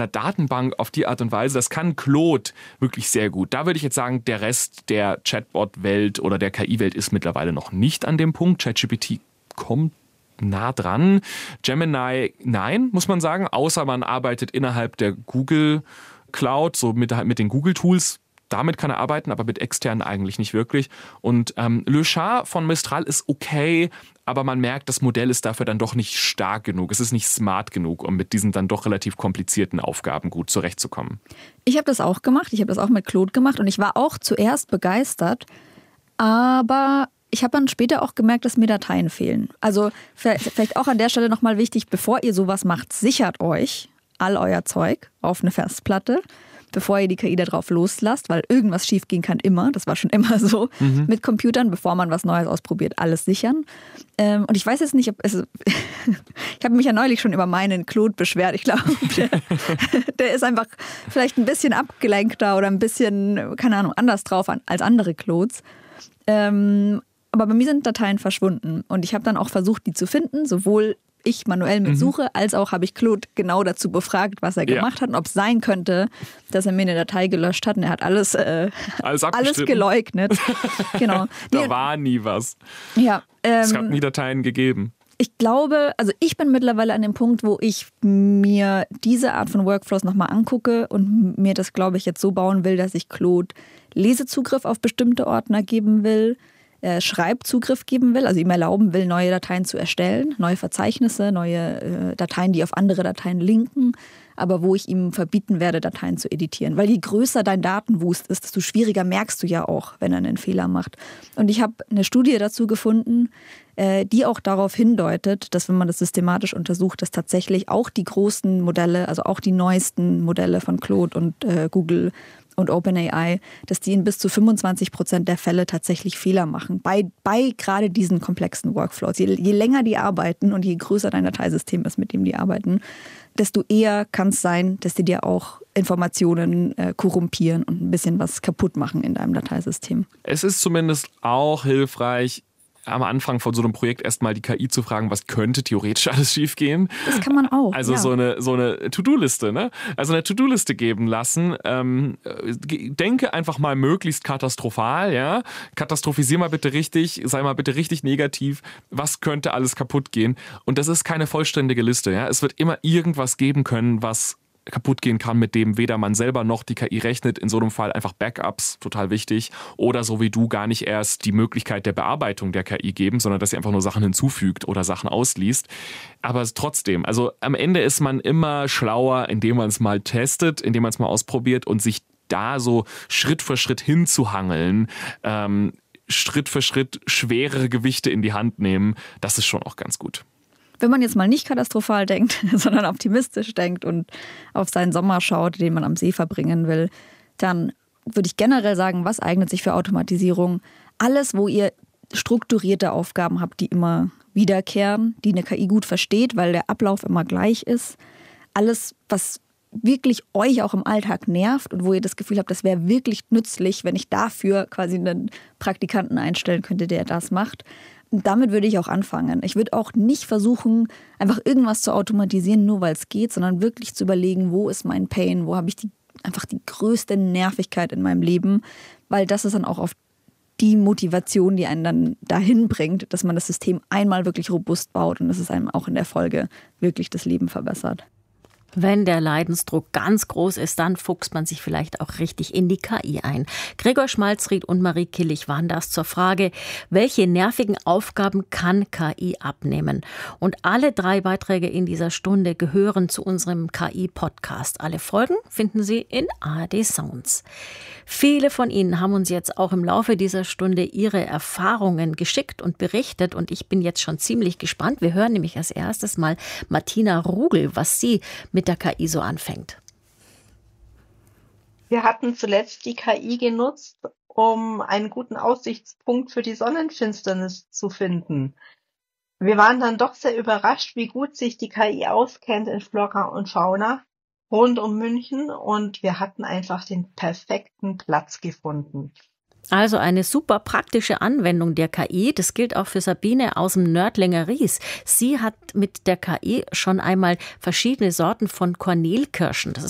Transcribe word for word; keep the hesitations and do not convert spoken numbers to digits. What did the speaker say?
einer Datenbank auf die Art und Weise. Das kann Claude wirklich sehr gut. Da würde ich jetzt sagen, der Rest der Chatbot-Welt oder der K I-Welt ist mittlerweile noch nicht an dem Punkt. ChatGPT kommt nah dran. Gemini, nein, muss man sagen, außer man arbeitet innerhalb der Google Cloud, so mit, mit den Google-Tools. Damit kann er arbeiten, aber mit externen eigentlich nicht wirklich. Und ähm, Le Chat von Mistral ist okay, aber man merkt, das Modell ist dafür dann doch nicht stark genug. Es ist nicht smart genug, um mit diesen dann doch relativ komplizierten Aufgaben gut zurechtzukommen. Ich habe das auch gemacht. Ich habe das auch mit Claude gemacht und ich war auch zuerst begeistert, aber ich habe dann später auch gemerkt, dass mir Dateien fehlen. Also vielleicht auch an der Stelle nochmal wichtig, bevor ihr sowas macht, sichert euch all euer Zeug auf eine Festplatte, bevor ihr die K I da drauf loslasst, weil irgendwas schiefgehen kann immer. Das war schon immer so mhm. mit Computern, bevor man was Neues ausprobiert, alles sichern. Ähm, und ich weiß jetzt nicht, ob es ich habe mich ja neulich schon über meinen Claude beschwert. Ich glaube, der, der ist einfach vielleicht ein bisschen abgelenkter oder ein bisschen, keine Ahnung, anders drauf als andere Claudes. Ähm, aber bei mir sind Dateien verschwunden und ich habe dann auch versucht, die zu finden, sowohl ich manuell mit Suche, mhm. als auch habe ich Claude genau dazu befragt, was er ja. gemacht hat und ob es sein könnte, dass er mir eine Datei gelöscht hat und er hat alles, äh, alles, alles geleugnet. Genau. Da nee, war nie was. Ja, ähm, es hat nie Dateien gegeben. Ich glaube, also ich bin mittlerweile an dem Punkt, wo ich mir diese Art von Workflows nochmal angucke und mir das, glaube ich, jetzt so bauen will, dass ich Claude Lesezugriff auf bestimmte Ordner geben will, äh, Schreibzugriff geben will, also ihm erlauben will, neue Dateien zu erstellen, neue Verzeichnisse, neue äh, Dateien, die auf andere Dateien linken, aber wo ich ihm verbieten werde, Dateien zu editieren. Weil je größer dein Datenwust ist, desto schwieriger merkst du ja auch, wenn er einen Fehler macht. Und ich habe eine Studie dazu gefunden, äh, die auch darauf hindeutet, dass wenn man das systematisch untersucht, dass tatsächlich auch die großen Modelle, also auch die neuesten Modelle von Claude und äh, Google und OpenAI, dass die in bis zu fünfundzwanzig Prozent der Fälle tatsächlich Fehler machen. Bei, bei gerade diesen komplexen Workflows. Je, je länger die arbeiten und je größer dein Dateisystem ist, mit dem die arbeiten, desto eher kann es sein, dass die dir auch Informationen äh, korrumpieren und ein bisschen was kaputt machen in deinem Dateisystem. Es ist zumindest auch hilfreich, am Anfang von so einem Projekt erstmal die K I zu fragen, was könnte theoretisch alles schiefgehen. Das kann man auch. Also ja. so eine, so eine To-Do-Liste, ne? Also eine To-Do-Liste geben lassen. Ähm, denke einfach mal möglichst katastrophal, ja? Katastrophisier mal bitte richtig, sei mal bitte richtig negativ. Was könnte alles kaputt gehen? Und das ist keine vollständige Liste, ja? Es wird immer irgendwas geben können, was kaputt gehen kann, mit dem weder man selber noch die K I rechnet. In so einem Fall einfach Backups, total wichtig. Oder so wie du gar nicht erst die Möglichkeit der Bearbeitung der K I geben, sondern dass sie einfach nur Sachen hinzufügt oder Sachen ausliest. Aber trotzdem, also am Ende ist man immer schlauer, indem man es mal testet, indem man es mal ausprobiert und sich da so Schritt für Schritt hinzuhangeln, ähm, Schritt für Schritt schwerere Gewichte in die Hand nehmen. Das ist schon auch ganz gut. Wenn man jetzt mal nicht katastrophal denkt, sondern optimistisch denkt und auf seinen Sommer schaut, den man am See verbringen will, dann würde ich generell sagen, was eignet sich für Automatisierung? Alles, wo ihr strukturierte Aufgaben habt, die immer wiederkehren, die eine K I gut versteht, weil der Ablauf immer gleich ist. Alles, was wirklich euch auch im Alltag nervt und wo ihr das Gefühl habt, das wäre wirklich nützlich, wenn ich dafür quasi einen Praktikanten einstellen könnte, der das macht. Und damit würde ich auch anfangen. Ich würde auch nicht versuchen, einfach irgendwas zu automatisieren, nur weil es geht, sondern wirklich zu überlegen, wo ist mein Pain, wo habe ich die, einfach die größte Nervigkeit in meinem Leben, weil das ist dann auch oft die Motivation, die einen dann dahin bringt, dass man das System einmal wirklich robust baut und dass es einem auch in der Folge wirklich das Leben verbessert. Wenn der Leidensdruck ganz groß ist, dann fuchst man sich vielleicht auch richtig in die K I ein. Gregor Schmalzried und Marie Killig waren das zur Frage, welche nervigen Aufgaben kann K I abnehmen? Und alle drei Beiträge in dieser Stunde gehören zu unserem K I-Podcast. Alle Folgen finden Sie in A R D Sounds. Viele von Ihnen haben uns jetzt auch im Laufe dieser Stunde ihre Erfahrungen geschickt und berichtet. Und ich bin jetzt schon ziemlich gespannt. Wir hören nämlich als erstes mal Martina Rugel, was sie mit der K I so anfängt. Wir hatten zuletzt die K I genutzt, um einen guten Aussichtspunkt für die Sonnenfinsternis zu finden. Wir waren dann doch sehr überrascht, wie gut sich die K I auskennt in Flora und Fauna rund um München und wir hatten einfach den perfekten Platz gefunden. Also eine super praktische Anwendung der K I. Das gilt auch für Sabine aus dem Nördlinger Ries. Sie hat mit der K I schon einmal verschiedene Sorten von Kornelkirschen, das